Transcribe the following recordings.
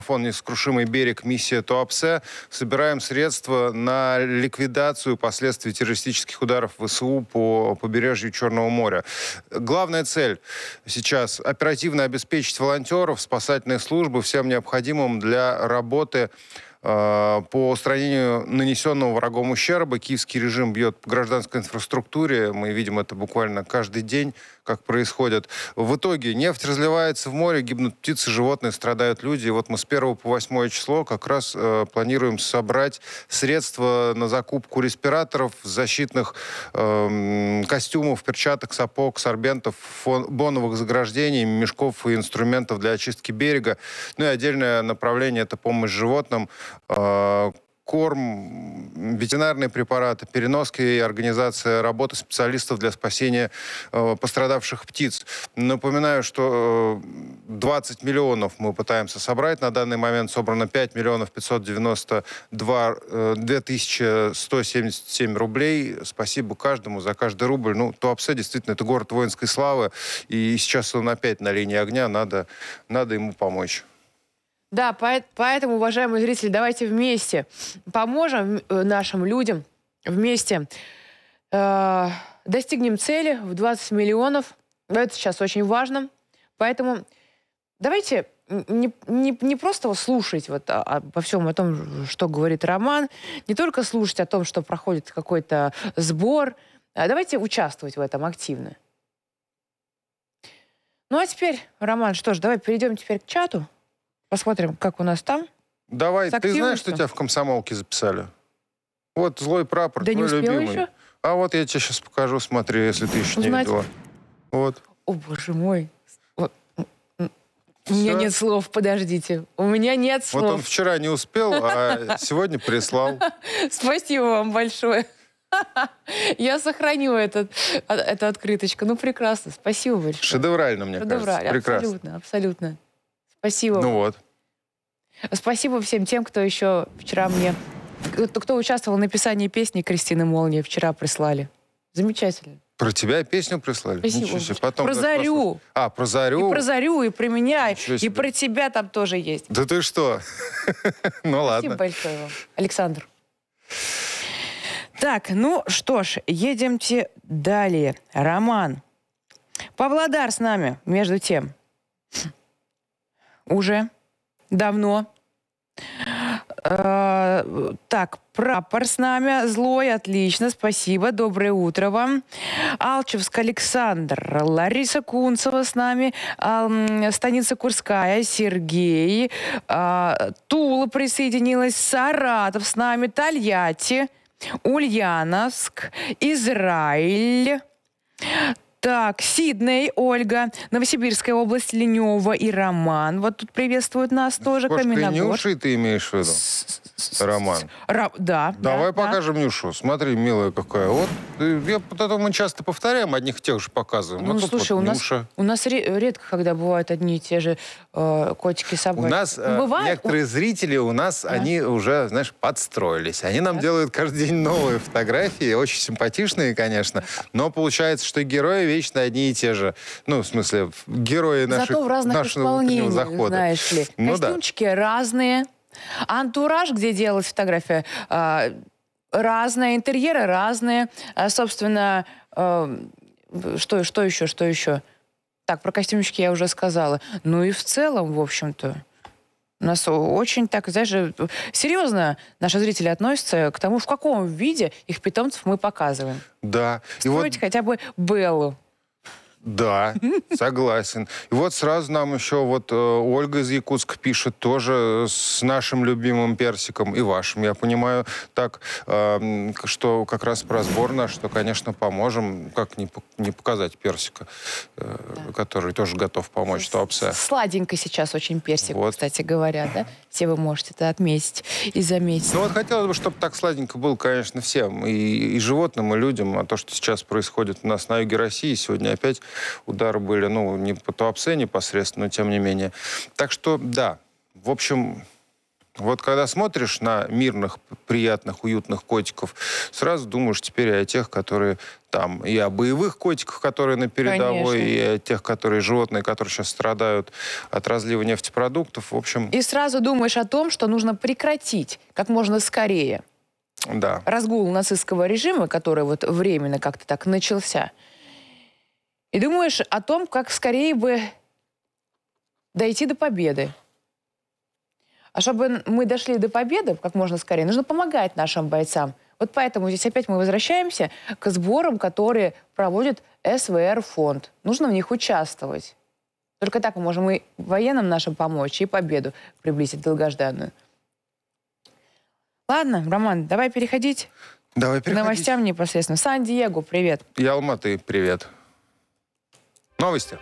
Фонд «Несокрушимый берег», миссия Туапсе. Собираем средства на ликвидацию последствий террористических ударов ВСУ по побережью Черного моря. Главная цель сейчас – оперативно обеспечить волонтеров, спасательные службы всем необходимым для работы по устранению нанесенного врагом ущерба. Киевский режим бьет по гражданской инфраструктуре. Мы видим это буквально каждый день, как происходит. В итоге нефть разливается в море, гибнут птицы, животные, страдают люди. И вот мы с 1 по 8 число как раз планируем собрать средства на закупку респираторов, защитных костюмов, перчаток, сапог, сорбентов, боновых заграждений, мешков и инструментов для очистки берега. Ну и отдельное направление – это помощь животным, корм, ветеринарные препараты, переноски и организация работы специалистов для спасения пострадавших птиц. Напоминаю, что 20 миллионов мы пытаемся собрать. На данный момент собрано 5 миллионов 592 2177 рублей. Спасибо каждому за каждый рубль. Ну, Туапсе действительно это город воинской славы. И сейчас он опять на линии огня. Надо ему помочь. Да, поэтому, уважаемые зрители, давайте вместе поможем нашим людям, вместе достигнем цели в 20 миллионов. Это сейчас очень важно. Поэтому давайте не просто слушать обо всем о том, что говорит Роман, не только слушать о том, что проходит какой-то сбор, а давайте участвовать в этом активно. Ну а теперь, Роман, что ж, давай перейдем теперь к чату. Посмотрим, как у нас там. Давай, ты знаешь, что тебя в комсомолке записали? Вот злой прапор, да твой не любимый. Еще? А вот я тебе сейчас покажу, смотри, если ты еще не видела. Вот. О, боже мой. У меня нет слов, подождите. У меня нет слов. Вот он вчера не успел, а сегодня прислал. Спасибо вам большое. Я сохраню эту открыточку. Ну, прекрасно. Спасибо большое. Шедеврально, мне кажется. Прекрасно. Абсолютно, абсолютно. Спасибо. Ну вот. Спасибо всем тем, кто еще вчера кто участвовал в написании песни Кристины Молния, вчера прислали. Замечательно. Про тебя песню прислали? Спасибо. Потом про Зарю. Про Зарю. И про Зарю, и про меня, и про тебя там тоже есть. Да ты что? Ну ладно. Спасибо большое вам, Александр. Так, ну что ж, едемте далее. Роман. Павлодар с нами, между тем. Уже давно. Так, прапор с нами. Злой, отлично, спасибо. Доброе утро вам. Алчевск Александр. Лариса Кунцева с нами. Станица Курская. Сергей. Тула присоединилась. Саратов с нами. Тольятти. Ульяновск. Израиль. Так, Сидней, Ольга, Новосибирская область, Ленева и Роман. Вот тут приветствуют нас тоже. Каменогорск. Нюши ты имеешь в виду? Роман. Да. Давай покажем Нюшу. Смотри, милая какая. Вот, это мы часто повторяем, одних и тех же показываем. Ну, слушай, у нас редко, когда бывают одни и те же котики и собаки. У нас некоторые зрители, они уже, знаешь, подстроились. Они нам делают каждый день новые фотографии, очень симпатичные, конечно. Но получается, что герои вечно одни и те же. Ну, в смысле, герои зато в разных исполнениях, захода. Знаешь ли. Ну, костюмчики разные. Антураж, где делалась фотография, разные. Интерьеры разные. Собственно, что еще? Так, про костюмчики я уже сказала. Ну и в целом, в общем-то, у нас очень так, знаешь, серьезно наши зрители относятся к тому, в каком виде их питомцев мы показываем. Да. Строить хотя бы Беллу. Да, согласен. И вот сразу нам еще Ольга из Якутска пишет тоже с нашим любимым персиком и вашим, я понимаю, так, что как раз про сбор наш, что, конечно, поможем. Как не показать персика, который тоже готов помочь Туапсе. Сладенько сейчас очень персик, кстати говоря, да? Все вы можете это отметить и заметить. Ну вот хотелось бы, чтобы так сладенько было, конечно, всем. И животным, и людям. А то, что сейчас происходит у нас на юге России, сегодня опять удары были, не по Туапсе непосредственно, но тем не менее. Так что, да, в общем, Вот когда смотришь на мирных, приятных, уютных котиков, сразу думаешь теперь и о тех, которые там, и о боевых котиках, которые на передовой, Конечно. и о тех, которые животные, которые сейчас страдают от разлива нефтепродуктов. В общем, И сразу думаешь о том, что нужно прекратить как можно скорее да. разгул нацистского режима, который вот временно как-то так начался. И думаешь о том, как скорее бы дойти до победы. А чтобы мы дошли до победы как можно скорее, нужно помогать нашим бойцам. Вот поэтому здесь опять мы возвращаемся к сборам, которые проводит СВР-фонд. Нужно в них участвовать. Только так мы можем и военным нашим помочь, и победу приблизить долгожданную. Ладно, Роман, давай переходить Давай к переходить. новостям непосредственно. Сан-Диего, привет. И Алматы, привет. Новости.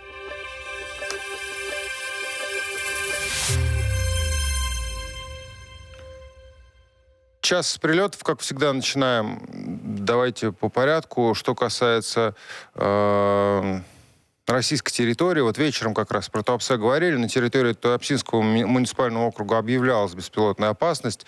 Час с прилетов, как всегда, начинаем. Давайте по порядку. Что касается российской территории, вот вечером как раз про Туапсе говорили, на территории Туапсинского муниципального округа объявлялась беспилотная опасность.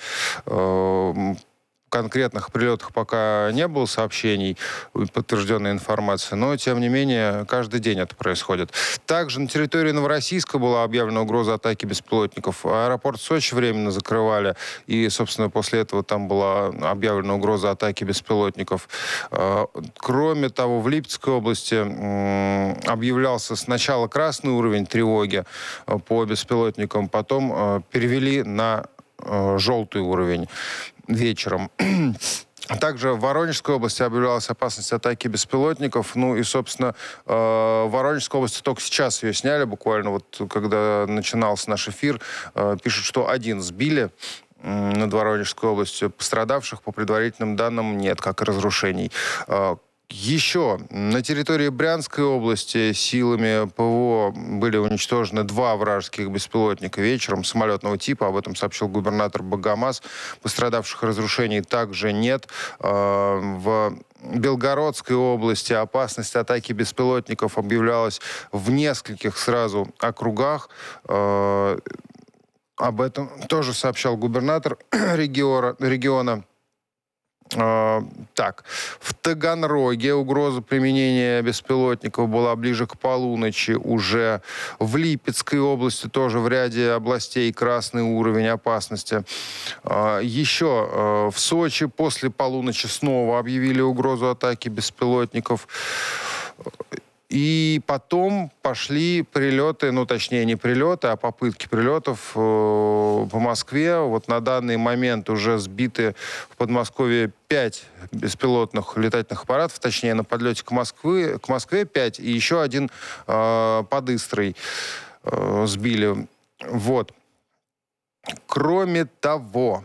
Конкретных прилетах пока не было сообщений, подтвержденной информации, но, тем не менее, каждый день это происходит. Также на территории Новороссийска была объявлена угроза атаки беспилотников. Аэропорт Сочи временно закрывали, и, собственно, после этого там была объявлена угроза атаки беспилотников. Кроме того, в Липецкой области объявлялся сначала красный уровень тревоги по беспилотникам, потом перевели на желтый уровень вечером. Также в Воронежской области объявлялась опасность атаки беспилотников. Ну и, собственно, в Воронежской области только сейчас ее сняли, буквально вот когда начинался наш эфир. Пишут, что один сбили над Воронежской областью. Пострадавших, по предварительным данным, нет, как и разрушений. Еще на территории Брянской области силами ПВО были уничтожены 2 вражеских беспилотника вечером самолетного типа. Об этом сообщил губернатор Богомаз. Пострадавших, разрушений также нет. В Белгородской области опасность атаки беспилотников объявлялась в нескольких сразу округах. Об этом тоже сообщал губернатор региона. Так, в Таганроге угроза применения беспилотников была ближе к полуночи уже. В Липецкой области тоже в ряде областей красный уровень опасности. Еще в Сочи после полуночи снова объявили угрозу атаки беспилотников. И потом пошли прилеты, ну, точнее, не прилеты, а попытки прилетов по Москве. Вот на данный момент уже сбиты в Подмосковье 5 беспилотных летательных аппаратов, точнее, на подлете к Москве 5, и еще один под Истрой сбили. Вот. Кроме того,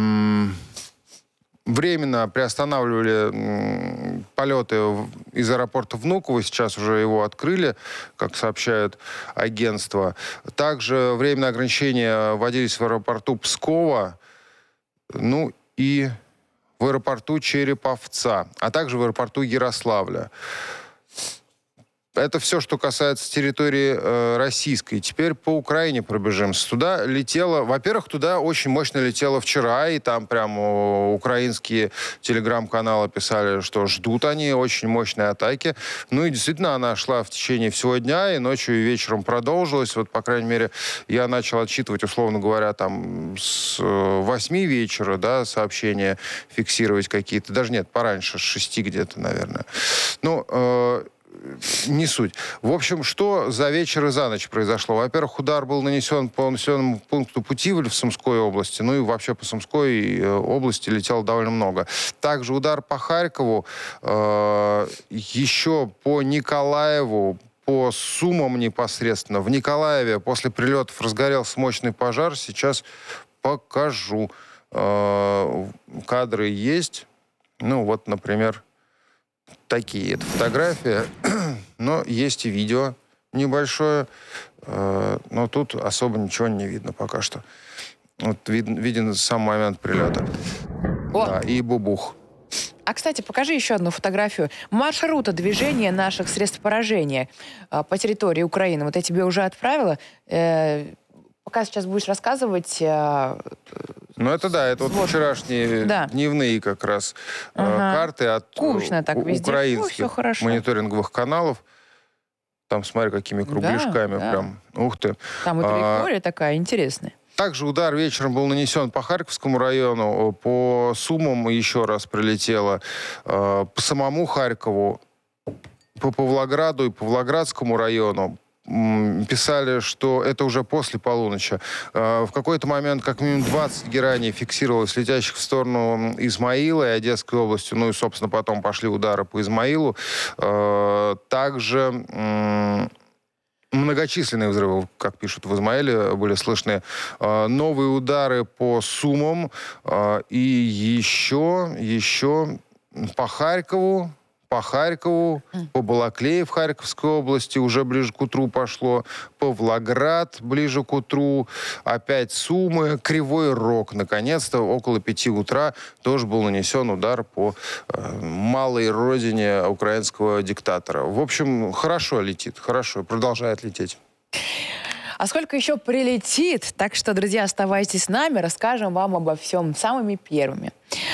временно приостанавливали полеты из аэропорта Внуково. Сейчас уже его открыли, как сообщают агентства. Также временные ограничения вводились в аэропорту Пскова, ну и в аэропорту Череповца, а также в аэропорту Ярославля. Это все, что касается территории российской. Теперь по Украине пробежимся. Туда летело... Во-первых, туда очень мощно летело вчера, и там прям украинские телеграм-каналы писали, что ждут они очень мощной атаки. Ну и действительно, она шла в течение всего дня, и ночью, и вечером продолжилась. Вот, по крайней мере, я начал отсчитывать, условно говоря, там с 8 вечера, да, сообщения фиксировать какие-то. Даже нет, пораньше, с 6 где-то, наверное. Ну... Не суть. В общем, что за вечер и за ночь произошло? Во-первых, удар был нанесен по населенному пункту Путивль в Сумской области. Ну и вообще по Сумской области летело довольно много. Также удар по Харькову, еще по Николаеву, по Сумам непосредственно. В Николаеве после прилетов разгорелся мощный пожар. Сейчас покажу. Кадры есть. Ну вот, например... Такие это фотографии, но есть и видео небольшое, но тут особо ничего не видно пока что. Вот виден сам момент прилета. Да, и бубух. А, кстати, покажи еще одну фотографию маршрута движения наших средств поражения по территории Украины. Вот я тебе уже отправила. пока сейчас будешь рассказывать... Ну, это да, это вот вчерашние дневные как раз карты от украинских мониторинговых каналов. Там, смотри, какими кругляшками прям. Ух ты. Там и траектория такая интересная. Также удар вечером был нанесен по Харьковскому району, по Сумам еще раз прилетело, по самому Харькову, по Павлограду и Павлоградскому району. Писали, что это уже после полуночи. В какой-то момент как минимум 20 гераний фиксировалось летящих в сторону Измаила и Одесской области. Ну и, собственно, потом пошли удары по Измаилу. Также многочисленные взрывы, как пишут в Измаиле, были слышны. Новые удары по Сумам. И еще по Харькову. По Балаклее в Харьковской области уже ближе к утру пошло, Павлоград ближе к утру, опять Сумы, Кривой Рог. Наконец-то около 5 утра тоже был нанесен удар по малой родине украинского диктатора. В общем, хорошо летит, хорошо, продолжает лететь. А сколько еще прилетит? Так что, друзья, оставайтесь с нами, расскажем вам обо всем самым первым.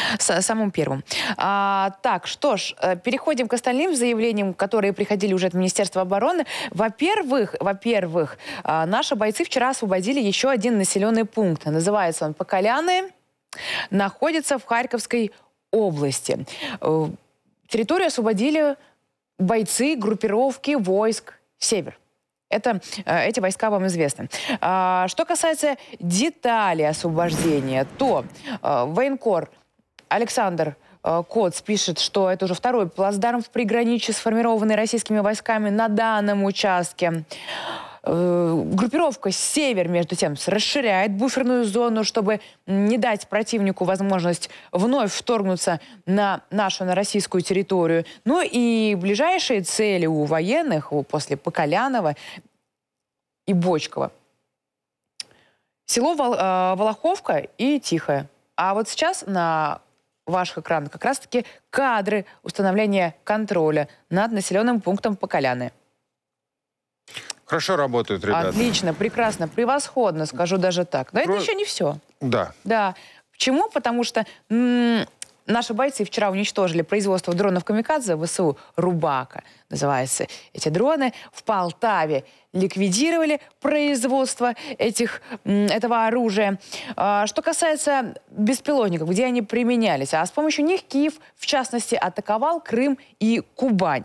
Так, что ж, переходим к остальным заявлениям, которые приходили уже от Министерства обороны. Во-первых, наши бойцы вчера освободили еще один населенный пункт. Называется он Поколяны. Находится в Харьковской области. Территорию освободили бойцы группировки войск «Север». Эти войска вам известны. Что касается деталей освобождения, то военкор Александр Коц пишет, что это уже второй плацдарм в приграничье, сформированный российскими войсками на данном участке. Группировка «Север», между тем, расширяет буферную зону, чтобы не дать противнику возможность вновь вторгнуться на российскую территорию. Ну и ближайшие цели у военных после Поколянова и Бочкова. Село Волоховка и Тихое. А вот сейчас на ваших экранах как раз-таки кадры установления контроля над населенным пунктом Поколяны. Хорошо работают, ребята. Отлично, прекрасно, превосходно, скажу даже так. Но это еще не все. Да. Почему? Потому что наши бойцы вчера уничтожили производство дронов «Камикадзе» ВСУ «Рубака». Называются эти дроны. В Полтаве ликвидировали производство этого оружия. Что касается беспилотников, где они применялись, а с помощью них Киев, в частности, атаковал Крым и Кубань.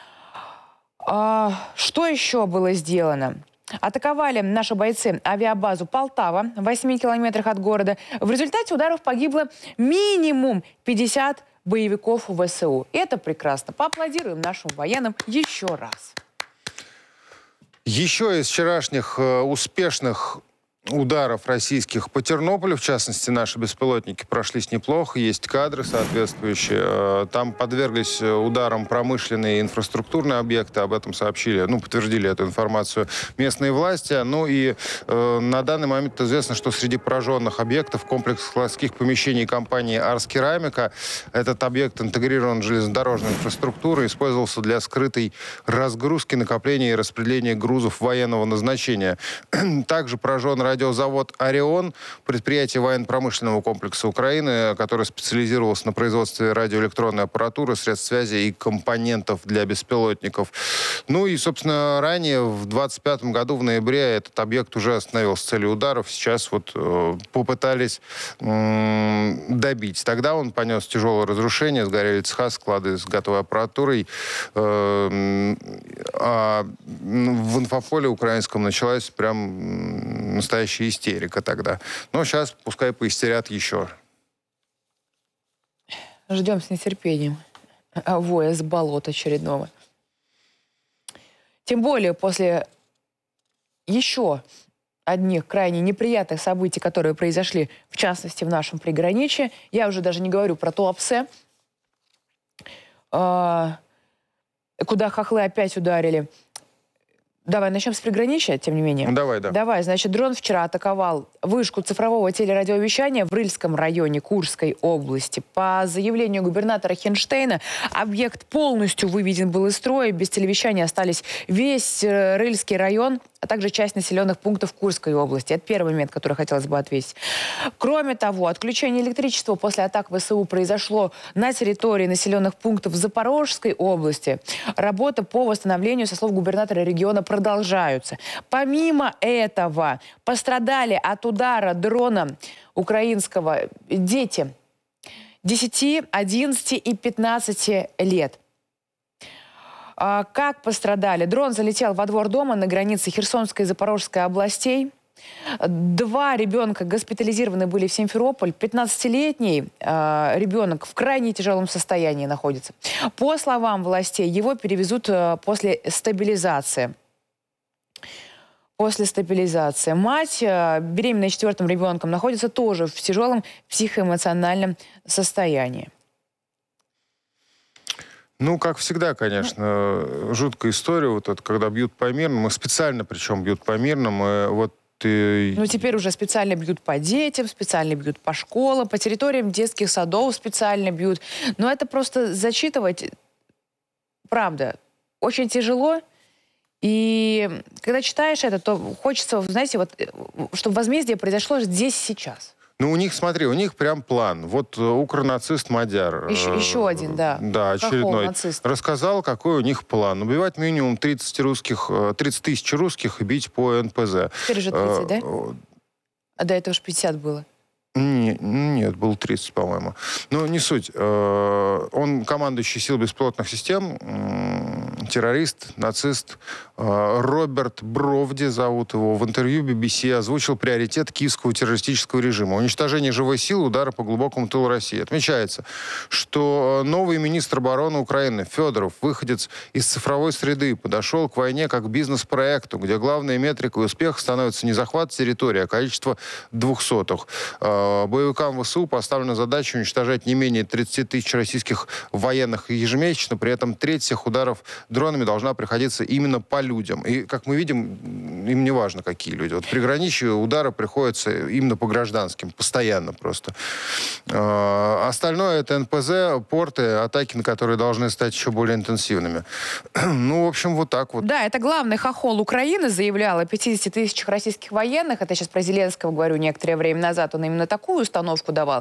Что еще было сделано? Атаковали наши бойцы авиабазу Полтава в 8 километрах от города. В результате ударов погибло минимум 50 боевиков ВСУ. И это прекрасно. Поаплодируем нашим военным еще раз. Еще из вчерашних успешных ударов российских по Тернополю, в частности, наши беспилотники прошлись неплохо, есть кадры соответствующие. Там подверглись ударам промышленные и инфраструктурные объекты, об этом сообщили, подтвердили эту информацию местные власти. Ну и на данный момент известно, что среди пораженных объектов комплекс складских помещений компании «Арскерамика». Этот объект интегрирован в железнодорожную инфраструктуру, использовался для скрытой разгрузки, накопления и распределения грузов военного назначения. Также поражен радиозавод «Орион», предприятие военно-промышленного комплекса Украины, которое специализировалось на производстве радиоэлектронной аппаратуры, средств связи и компонентов для беспилотников. Ну и, собственно, ранее, в 2025 году, в ноябре, этот объект уже остановился с целью ударов. Сейчас попытались добить. Тогда он понес тяжелое разрушение, сгорели цеха, склады с готовой аппаратурой. А в инфополе украинском началась прям настоящая истерика тогда. Но сейчас пускай поистерят еще. Ждем с нетерпением воя с болота очередного. Тем более после еще одних крайне неприятных событий, которые произошли, в частности, в нашем приграничье. Я уже даже не говорю про Туапсе, куда хохлы опять ударили. Давай, начнем с приграничья, тем не менее. Давай, значит, дрон вчера атаковал вышку цифрового телерадиовещания в Рыльском районе Курской области. По заявлению губернатора Хенштейна, объект полностью выведен был из строя. Без телевещания остались весь Рыльский район а также часть населенных пунктов Курской области. Это первый момент, который хотелось бы ответить. Кроме того, отключение электричества после атак ВСУ произошло на территории населенных пунктов Запорожской области. Работа по восстановлению, со слов губернатора региона, продолжаются. Помимо этого, пострадали от удара дрона украинского дети 10, 11 и 15 лет. Как пострадали? Дрон залетел во двор дома на границе Херсонской и Запорожской областей. 2 ребенка госпитализированы были в Симферополь. 15-летний ребенок в крайне тяжелом состоянии находится. По словам властей, его перевезут после стабилизации. Мать, беременная 4-м ребенком, находится тоже в тяжелом психоэмоциональном состоянии. Ну, как всегда, конечно, жуткая история. Вот это, когда бьют по мирным, и специально причем бьют по мирным. Ну, теперь уже специально бьют по детям, специально бьют по школам, по территориям детских садов специально бьют. Но это просто зачитывать, правда, очень тяжело. И когда читаешь это, то хочется, знаете, вот, чтобы возмездие произошло здесь сейчас. Ну, у них, смотри, у них прям план. Вот укронацист Мадяр. Еще один, да. Да, очередной. Рассказал, какой у них план. Убивать минимум 30 тысяч русских и бить по НПЗ. Теперь уже 30, да? А до этого же 50 было. Нет, был 30, по-моему. Но не суть. Он командующий сил беспилотных систем, террорист, нацист. Роберт Бровди зовут его. В интервью BBC озвучил приоритет киевского террористического режима. Уничтожение живой силы, удара по глубокому тылу России. Отмечается, что новый министр обороны Украины Федоров, выходец из цифровой среды, подошел к войне как к бизнес-проекту, где главной метрикой успеха становится не захват территории, а количество 200-х. Боевикам ВСУ поставлена задача уничтожать не менее 30 тысяч российских военных ежемесячно. При этом треть всех ударов дронами должна приходиться именно по людям. И, как мы видим, им не важно, какие люди. Вот приграничье удары приходятся именно по гражданским. Постоянно просто. Остальное это НПЗ, порты, атаки на которые должны стать еще более интенсивными. Ну, в общем, вот так вот. Да, это главный хохол Украины заявлял о 50 тысячах российских военных. Это я сейчас про Зеленского говорю. Некоторое время назад он именно такую установку давал.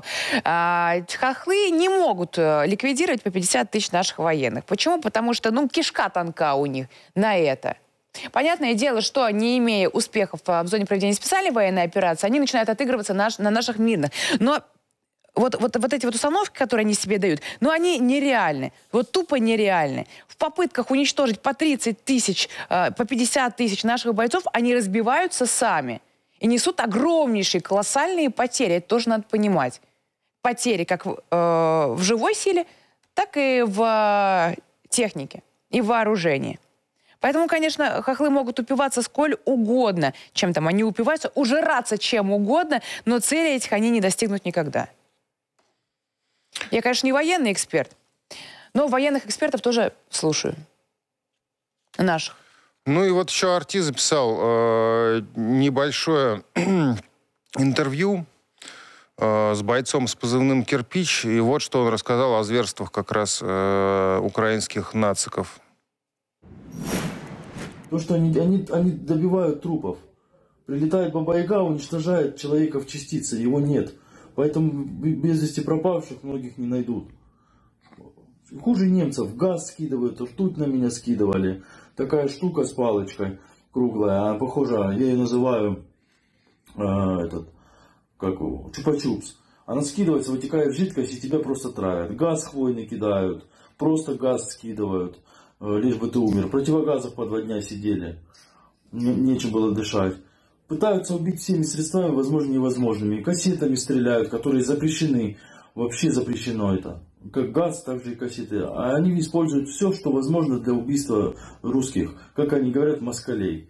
Хохлы не могут ликвидировать по 50 тысяч наших военных. Почему? Потому что, кишка тонка у них на это. Понятное дело, что, не имея успехов в зоне проведения специальной военной операции, они начинают отыгрываться на наших мирных. Но вот эти вот установки, которые они себе дают, они нереальны. Вот тупо нереальны. В попытках уничтожить по 30 тысяч, по 50 тысяч наших бойцов, они разбиваются сами. И несут огромнейшие, колоссальные потери. Это тоже надо понимать. Потери как в живой силе, так и в технике и в вооружении. Поэтому, конечно, хохлы могут упиваться сколь угодно, чем там они упиваются, ужираться чем угодно, но цели этих они не достигнут никогда. Я, конечно, не военный эксперт, но военных экспертов тоже слушаю. Наших. Ну и вот еще Арти записал небольшое интервью с бойцом с позывным «Кирпич». И вот что он рассказал о зверствах как раз украинских нациков. То, что они добивают трупов. Прилетает Баба-Яга, уничтожает человека в частицы, его нет. Поэтому без вести пропавших многих не найдут. Хуже немцев. Газ скидывают, ртуть на меня скидывали. Такая штука с палочкой круглая, она похожа, я ее называю чупа-чупс. Она скидывается, вытекает в жидкость и тебя просто травят. Газ хвойный кидают, просто газ скидывают, лишь бы ты умер. Противогазов по 2 дня сидели, нечем было дышать. Пытаются убить всеми средствами, возможно, невозможными. Кассетами стреляют, которые запрещены. Вообще запрещено это. Как газ, так же и кассеты. А они используют все, что возможно для убийства русских. Как они говорят, москалей.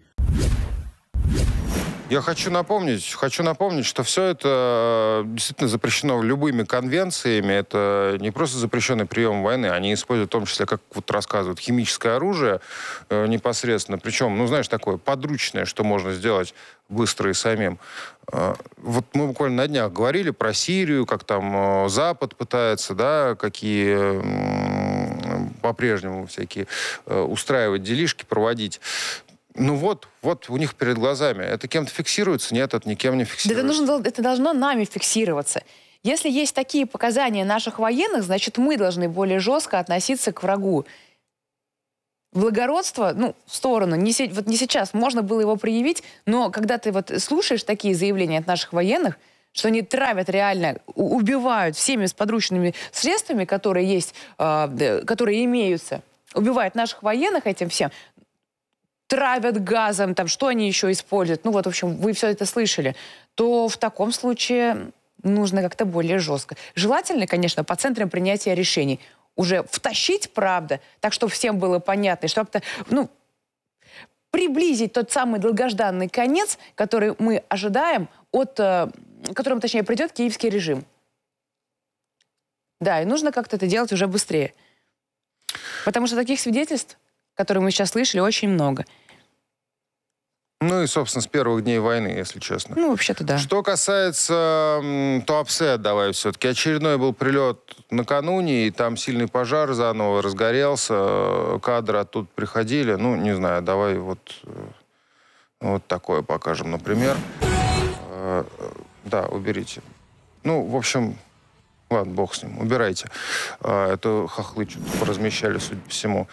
Я хочу напомнить, что все это действительно запрещено любыми конвенциями. Это не просто запрещенный прием войны. Они используют в том числе, как вот рассказывают, химическое оружие непосредственно. Причем, знаешь, такое подручное, что можно сделать быстро и самим. Вот мы буквально на днях говорили про Сирию, как там Запад пытается, да, какие по-прежнему всякие устраивать делишки, проводить. Ну вот у них перед глазами. Это кем-то фиксируется? Нет, это никем не фиксируется. Да это должно нами фиксироваться. Если есть такие показания наших военных, значит, мы должны более жестко относиться к врагу. Благородство, в сторону, не сейчас, можно было его проявить, но когда ты слушаешь такие заявления от наших военных, что они травят реально, убивают всеми подручными средствами, которые есть, которые имеются, убивают наших военных этим всем, травят газом, что они еще используют, в общем, вы все это слышали, то в таком случае нужно как-то более жестко. Желательно, конечно, по центрам принятия решений уже втащить, правда, так, чтобы всем было понятно, и чтобы приблизить тот самый долгожданный конец, который мы ожидаем, которым, точнее, придет киевский режим. Да, и нужно как-то это делать уже быстрее. Потому что таких свидетельств, которые мы сейчас слышали, очень много. Ну и, собственно, с первых дней войны, если честно. Вообще-то да. Что касается Туапсе, давай все-таки. Очередной был прилет накануне, и там сильный пожар заново разгорелся. Кадры оттуда приходили. Не знаю, давай вот такое покажем, например. Да, уберите. В общем... Ладно, бог с ним, убирайте. Это хохлы что-то поразмещали, судя по всему.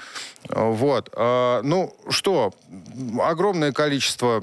Огромное количество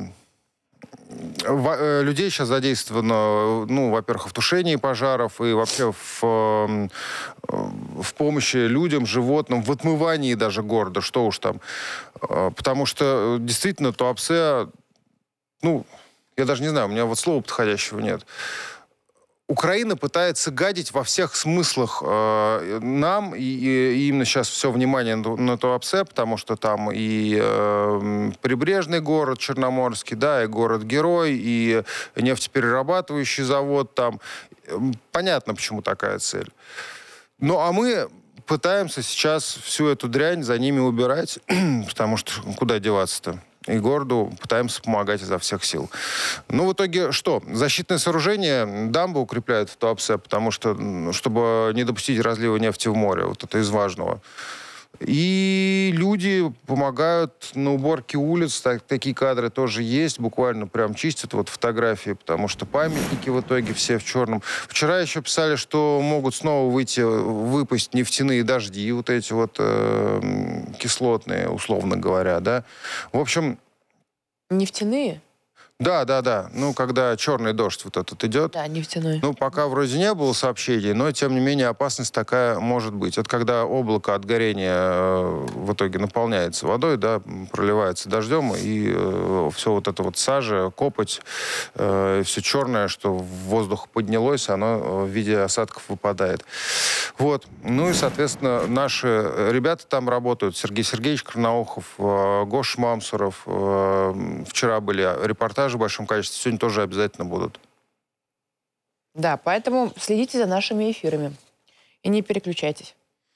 людей сейчас задействовано, во-первых, в тушении пожаров и вообще в помощи людям, животным, в отмывании даже города, что уж там. Потому что действительно Туапсе, я даже не знаю, у меня слова подходящего нет. Украина пытается гадить во всех смыслах нам, и именно сейчас все внимание на Туапсе, потому что там и прибрежный город Черноморский, да, и город-герой, и нефтеперерабатывающий завод там. Понятно, почему такая цель. А мы пытаемся сейчас всю эту дрянь за ними убирать, потому что куда деваться-то? И городу пытаемся помогать изо всех сил. В итоге что? Защитное сооружение, дамбы укрепляют в Туапсе, потому что, чтобы не допустить разлива нефти в море. Вот это из важного. И люди помогают на уборке улиц. Такие кадры тоже есть. Буквально прям чистят фотографии, потому что памятники в итоге все в черном. Вчера еще писали, что могут снова выпасть нефтяные дожди, эти кислотные, условно говоря, да. В общем... Нефтяные? Да. Когда черный дождь этот идет. Да, нефтяной. Пока вроде не было сообщений, но, тем не менее, опасность такая может быть. Это когда облако от горения в итоге наполняется водой, да, проливается дождем, и все это сажа, копоть, все черное, что в воздух поднялось, оно в виде осадков выпадает. И, соответственно, наши ребята там работают. Сергей Сергеевич Карнаухов, Гоша Мамсуров. Вчера были репортажи в большом количестве, сегодня тоже обязательно будут. Да, поэтому следите за нашими эфирами и не переключайтесь.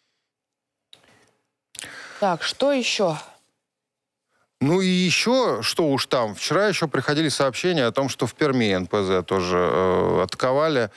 Так, что еще? И еще, что уж там, вчера еще приходили сообщения о том, что в Перми НПЗ тоже атаковали.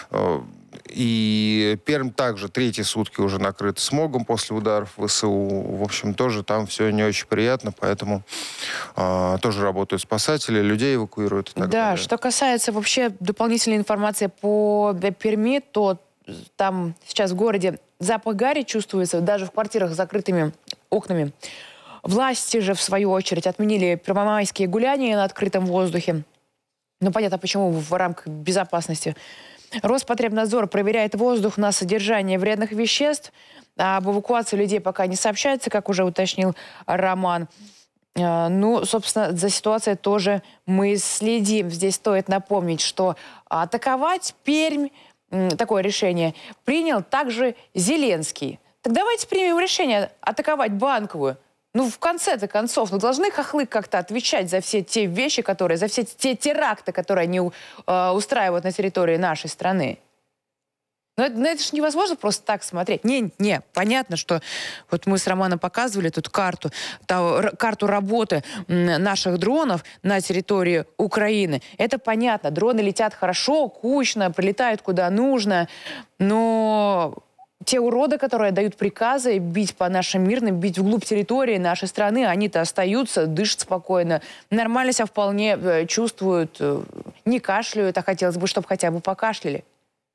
И Пермь также третьи сутки уже накрыт смогом после ударов ВСУ. В общем, тоже там все не очень приятно, поэтому тоже работают спасатели, людей эвакуируют и так далее. Что касается вообще дополнительной информации по Перми, то там сейчас в городе запах гари чувствуется, даже в квартирах с закрытыми окнами. Власти же, в свою очередь, отменили первомайские гуляния на открытом воздухе. Понятно, почему, в рамках безопасности. Роспотребнадзор проверяет воздух на содержание вредных веществ. Об эвакуации людей пока не сообщается, как уже уточнил Роман. Собственно, за ситуацией тоже мы следим. Здесь стоит напомнить, что атаковать Пермь, такое решение, принял также Зеленский. Так давайте примем решение атаковать Банковую. В конце-то концов, должны хохлы как-то отвечать за все те вещи, за все те теракты, которые они устраивают на территории нашей страны. Это же невозможно просто так смотреть. Не, понятно, что мы с Романом показывали тут карту работы наших дронов на территории Украины. Это понятно. Дроны летят хорошо, кучно, прилетают куда нужно, но те уроды, которые дают приказы бить по нашим мирным, бить вглубь территории нашей страны, они-то остаются, дышат спокойно, нормально себя вполне чувствуют, не кашляют, а хотелось бы, чтобы хотя бы покашляли.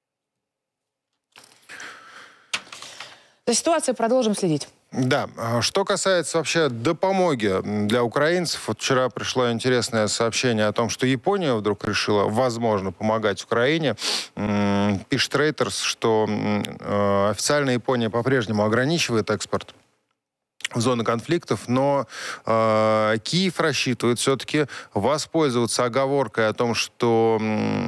За ситуацией продолжим следить. Да, что касается вообще допомоги для украинцев, вот вчера пришло интересное сообщение о том, что Япония вдруг решила, возможно, помогать Украине. Пишет Reuters, что официально Япония по-прежнему ограничивает экспорт в зоны конфликтов, но Киев рассчитывает все-таки воспользоваться оговоркой о том, что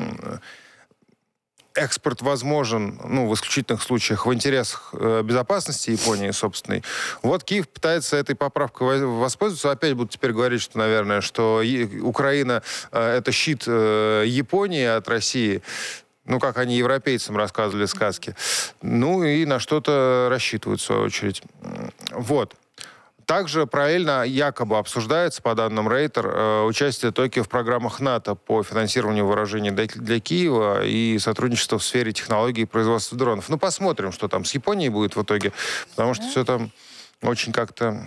экспорт возможен, в исключительных случаях, в интересах безопасности Японии собственной. Вот Киев пытается этой поправкой воспользоваться. Опять будут теперь говорить, что, наверное, что Украина — это щит Японии от России. Как они европейцам рассказывали сказки. И на что-то рассчитывают, в свою очередь. Вот. Также параллельно якобы обсуждается, по данным Рейтер, участие Токио в программах НАТО по финансированию вооружений для Киева и сотрудничество в сфере технологий и производства дронов. Посмотрим, что там с Японией будет в итоге, потому что все там очень как-то...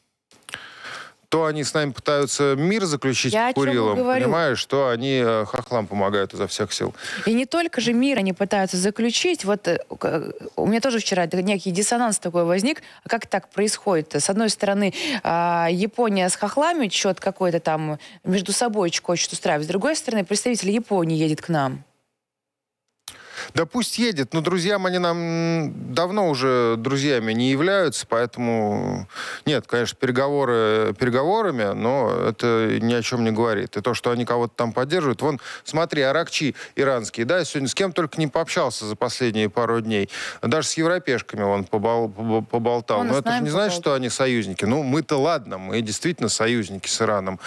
То они с нами пытаются мир заключить по Курилам, понимаешь, что они хохлам помогают изо всех сил. И не только же мир они пытаются заключить. Вот у меня тоже вчера некий диссонанс такой возник. А как так происходит? С одной стороны, Япония с хохлами счет какой-то там между собой хочет устраивать. С другой стороны, представитель Японии едет к нам. Да пусть едет, но друзьям они нам давно уже друзьями не являются, поэтому нет, конечно, переговоры переговорами, но это ни о чем не говорит. И то, что они кого-то там поддерживают, вон, смотри, Аракчи иранский, да, сегодня с кем только не пообщался за последние пару дней, даже с европешками он поболтал. Но это же не значит, что они союзники. Мы-то ладно, мы действительно союзники с Ираном,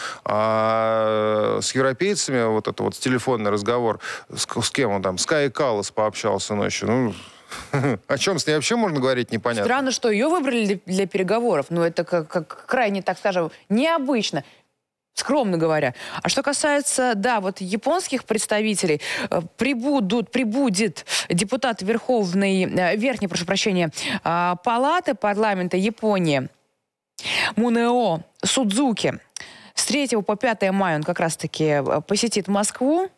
а с европейцами вот это вот телефонный разговор, с кем он там, Скай Каллас пообщался ночью. О чем с ней вообще можно говорить, непонятно. Странно, что ее выбрали для переговоров. Это как крайне, так скажем, необычно, скромно говоря. А что касается, японских представителей, прибудет депутат Верхней, прошу прощения, палаты парламента Японии Мунео Судзуки. С 3 по 5 мая он как раз-таки посетит Москву.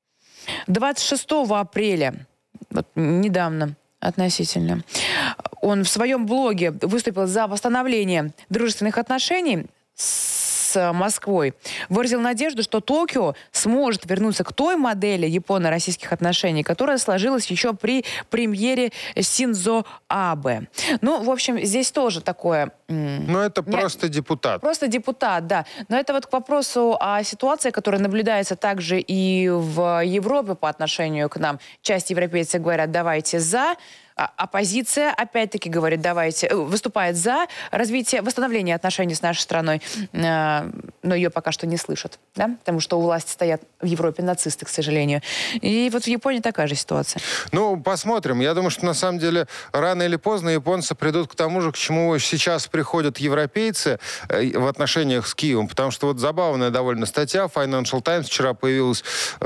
26 апреля, недавно относительно, он в своем блоге выступил за восстановление дружественных отношений с Москвой, выразил надежду, что Токио сможет вернуться к той модели японо-российских отношений, которая сложилась еще при премьере Синдзо Абе. В общем, здесь тоже такое... это просто депутат. Просто депутат, да. Но это вот к вопросу о ситуации, которая наблюдается также и в Европе по отношению к нам. Часть европейцев говорят, давайте за... Оппозиция, опять-таки, говорит, выступает за восстановление отношений с нашей страной, но ее пока что не слышат, да? Потому что у власти стоят в Европе нацисты, к сожалению. И вот в Японии такая же ситуация. Посмотрим. Я думаю, что на самом деле рано или поздно японцы придут к тому же, к чему сейчас приходят европейцы в отношениях с Киевом, потому что вот забавная довольно статья в Financial Times вчера появилась.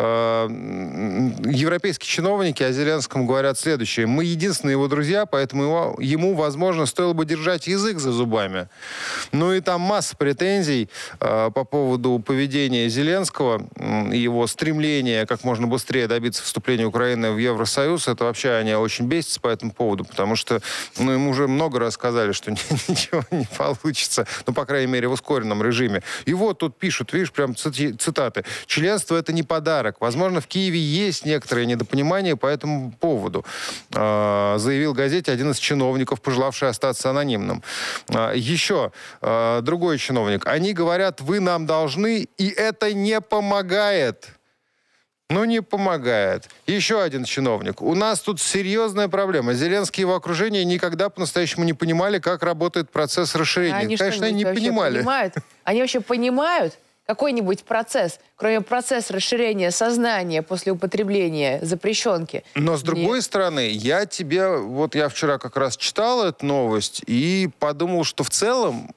Европейские чиновники о Зеленском говорят следующее. Мы единственные его друзья, поэтому ему, возможно, стоило бы держать язык за зубами. И там масса претензий по поводу поведения Зеленского и его стремления как можно быстрее добиться вступления Украины в Евросоюз. Это вообще они очень бесятся по этому поводу, потому что ему уже много раз сказали, что ничего не получится, по крайней мере, в ускоренном режиме. И вот тут пишут, видишь, прям цитаты. «Членство — это не подарок. Возможно, в Киеве есть некоторое недопонимание по этому поводу», заявил газете один из чиновников, пожелавший остаться анонимным. Еще другой чиновник. «Они говорят, вы нам должны, и это не помогает». Не помогает. Еще один чиновник. «У нас тут серьезная проблема. Зеленский и его окружение никогда по-настоящему не понимали, как работает процесс расширения». Они Конечно, они не понимали. Они вообще понимают, какой-нибудь процесс, кроме процесса расширения сознания после употребления запрещенки? Но с другой стороны, я вчера как раз читал эту новость и подумал, что в целом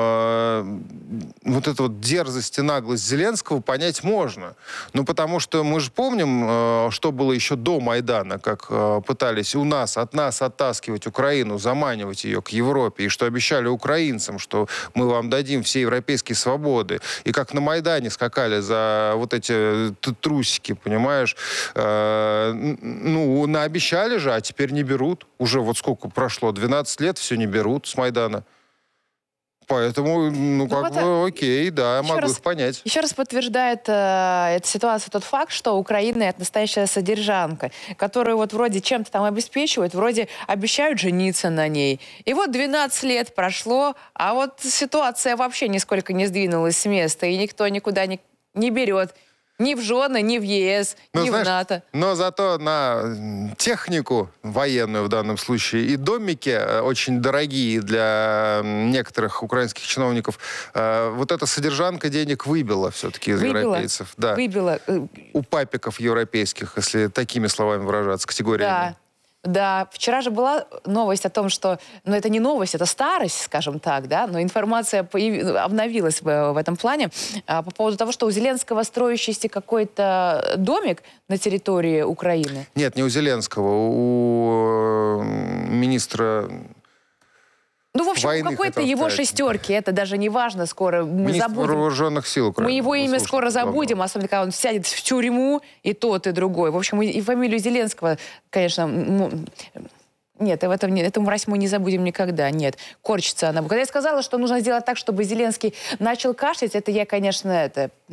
вот эту вот дерзость и наглость Зеленского понять можно. Ну, потому что мы же помним, что было еще до Майдана, как пытались от нас оттаскивать Украину, заманивать ее к Европе, и что обещали украинцам, что мы вам дадим все европейские свободы. И как на Майдане скакали за вот эти трусики, понимаешь? Наобещали же, а теперь не берут. Уже вот сколько прошло, 12 лет, все не берут с Майдана. Поэтому, окей, да, могу их понять. Еще раз подтверждает эта ситуация тот факт, что Украина — это настоящая содержанка, которую вот вроде чем-то там обеспечивают, вроде обещают жениться на ней. И вот 12 лет прошло, а вот ситуация вообще нисколько не сдвинулась с места, и никто никуда не берет. Ни в жены, ни в ЕС, ни в НАТО. Но зато на технику военную в данном случае и домики очень дорогие для некоторых украинских чиновников, вот эта содержанка денег выбила все-таки из европейцев. Да. Выбила. У папиков европейских, если такими словами выражаться, категориями. Да, вчера же была новость о том, что, это не новость, это старость, скажем так, да, но информация обновилась в этом плане по поводу того, что у Зеленского строящийся какой-то домик на территории Украины. Нет, не у Зеленского, у министра... В общем, у какой-то его шестерки, это даже не важно, скоро мы забудем. Вооруженных сил Украины. Мы его имя скоро забудем, особенно когда он сядет в тюрьму, и тот, и другой. В общем, и фамилию Зеленского, конечно, нет, эту мразь мы не забудем никогда, нет. Корчится она. Когда я сказала, что нужно сделать так, чтобы Зеленский начал кашлять, это я, конечно,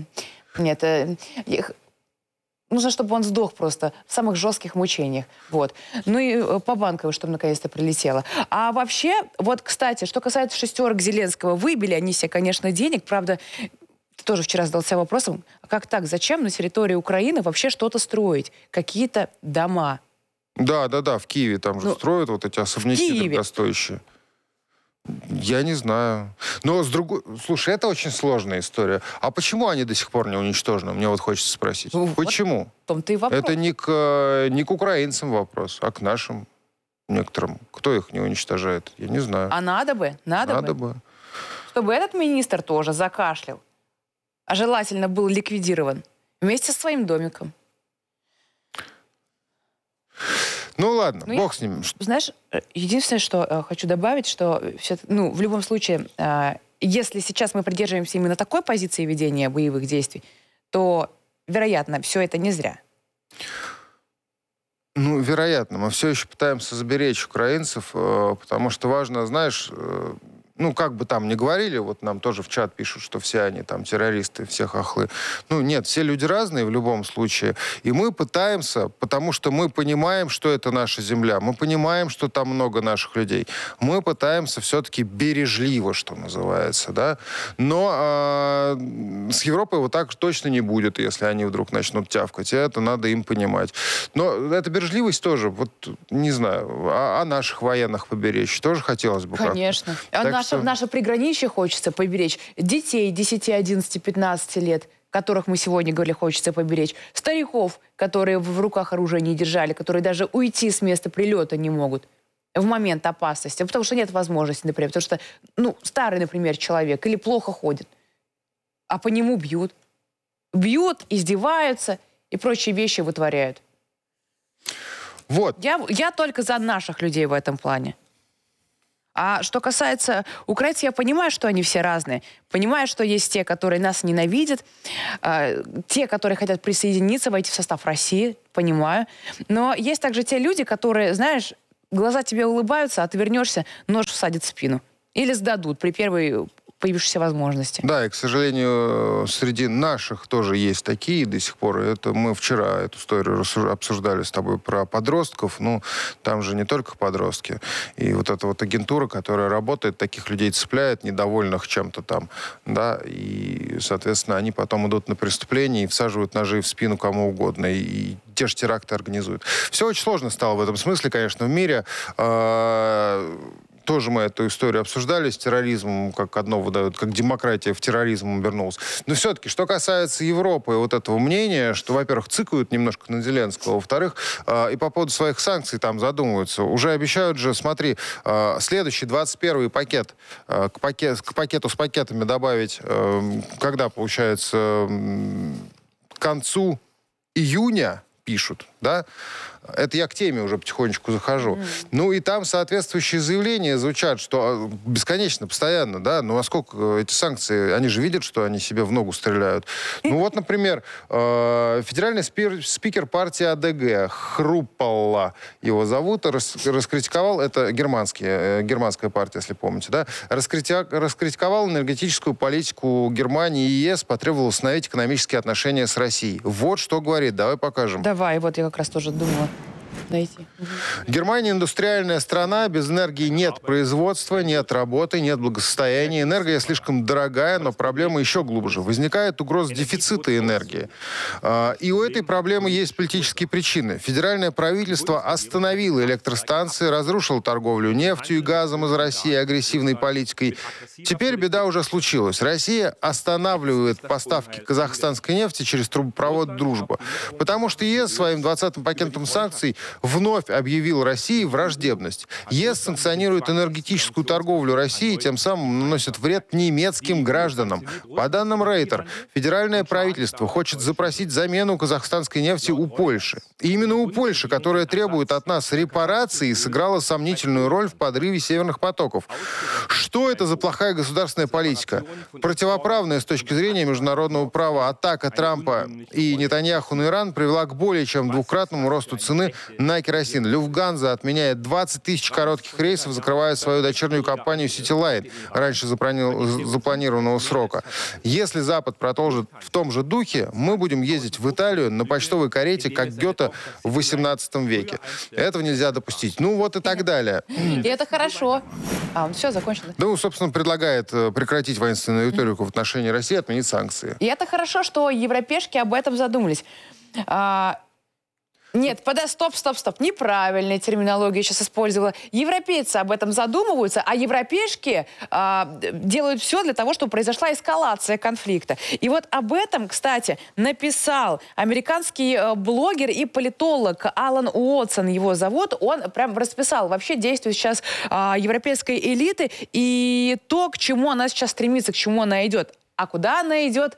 нужно, чтобы он сдох просто в самых жестких мучениях. Вот. Ну и по Банковой, чтобы наконец-то прилетело. А вообще, вот, кстати, что касается шестерок Зеленского, выбили они себе, конечно, денег. Правда, ты тоже вчера задался вопросом, а как так, зачем на территории Украины вообще что-то строить? Какие-то дома. Да, в Киеве там же строят вот эти особняки дорогостоящие. Я не знаю. Но слушай, это очень сложная история. А почему они до сих пор не уничтожены? Мне вот хочется спросить. Почему? В том-то и вопрос. Это не к украинцам вопрос, а к нашим некоторым. Кто их не уничтожает? Я не знаю. А надо бы. Чтобы этот министр тоже закашлял. А желательно был ликвидирован. Вместе со своим домиком. Ну ладно, бог с ним. Знаешь, единственное, что хочу добавить, что в любом случае, если сейчас мы придерживаемся именно такой позиции ведения боевых действий, то, вероятно, все это не зря. Вероятно. Мы все еще пытаемся заберечь украинцев, потому что важно, знаешь... как бы там ни говорили, вот нам тоже в чат пишут, что все они там террористы, все хохлы. Нет, все люди разные в любом случае. И мы пытаемся, потому что мы понимаем, что это наша земля, мы понимаем, что там много наших людей. Мы пытаемся все-таки бережливо, что называется, да. Но с Европой вот так точно не будет, если они вдруг начнут тявкать. И это надо им понимать. Но эта бережливость тоже, вот, не знаю, а наших военных поберечь тоже хотелось бы. Конечно. Наше приграничье хочется поберечь. Детей 10, 11, 15 лет, которых мы сегодня говорили, хочется поберечь. Стариков, которые в руках оружия не держали, которые даже уйти с места прилета не могут в момент опасности. Потому что нет возможности, например. Потому что, старый, например, человек или плохо ходит, а по нему бьют. Бьют, издеваются и прочие вещи вытворяют. Вот. Я только за наших людей в этом плане. А что касается украинцев, я понимаю, что они все разные. Понимаю, что есть те, которые нас ненавидят, те, которые хотят присоединиться, войти в состав России, понимаю. Но есть также те люди, которые, знаешь, глаза тебе улыбаются, а ты вернешься, нож всадит в спину. Или сдадут при первой появившейся возможности. Да, и, к сожалению, среди наших тоже есть такие до сих пор. Это мы вчера эту историю обсуждали с тобой про подростков. Там же не только подростки. И вот эта вот агентура, которая работает, таких людей цепляет, недовольных чем-то там, да, и, соответственно, они потом идут на преступление и всаживают ножи в спину кому угодно. И те же теракты организуют. Все очень сложно стало в этом смысле, конечно, в мире. тоже мы эту историю обсуждали с терроризмом, как одно выдают, как демократия в терроризм обернулась. Но все-таки, что касается Европы и вот этого мнения, что, во-первых, цикают немножко на Зеленского, во-вторых, и по поводу своих санкций там задумываются. Уже обещают же, смотри, следующий 21-й пакет, к пакету с пакетами добавить, когда, получается, к концу июня, пишут, да? Это я к теме уже потихонечку захожу. Ну и там соответствующие заявления звучат, что бесконечно, постоянно, да, ну а сколько эти санкции, они же видят, что они себе в ногу стреляют. Ну вот, например, федеральный спикер партии АДГ, Хрупалла его зовут, раскритиковал, это германская партия, если помните, да, раскритиковал энергетическую политику Германии и ЕС, потребовал установить экономические отношения с Россией. Вот что говорит, давай покажем. Давай, вот я как раз тоже думала. Найти. Германия индустриальная страна, без энергии нет производства, нет работы, нет благосостояния. Энергия слишком дорогая, но проблема еще глубже. Возникает угроза дефицита энергии. И у этой проблемы есть политические причины. Федеральное правительство остановило электростанции, разрушило торговлю нефтью и газом из России агрессивной политикой. Теперь беда уже случилась. Россия останавливает поставки казахстанской нефти через трубопровод «Дружба». Потому что ЕС своим 20-м пакетом санкций вновь объявил России враждебность. ЕС санкционирует энергетическую торговлю России, тем самым наносит вред немецким гражданам. По данным Рейтер, федеральное правительство хочет запросить замену казахстанской нефти у Польши. И именно у Польши, которая требует от нас репарации, сыграла сомнительную роль в подрыве северных потоков. Что это за плохая государственная политика? Противоправная с точки зрения международного права атака Трампа и Нетаньяху на Иран привела к более чем двукратному росту цены на керосин. Люфтганза отменяет 20 тысяч коротких рейсов, закрывая свою дочернюю компанию Cityline раньше запланированного срока. Если Запад продолжит в том же духе, мы будем ездить в Италию на почтовой карете, как Гёте в 18 веке. Этого нельзя допустить. Ну вот и так далее. И это хорошо. Все, закончено. Ну, собственно, предлагает прекратить воинственную риторику в отношении России, отменить санкции. И это хорошо, что европешки об этом задумались. Нет, стоп. Неправильная терминология сейчас использовала. Европейцы об этом задумываются, а европешки делают все для того, чтобы произошла эскалация конфликта. И вот об этом, кстати, написал американский блогер и политолог Алан Уотсон, его зовут. Он прям расписал вообще действия сейчас европейской элиты и то, к чему она сейчас стремится, к чему она идет. А куда она идет?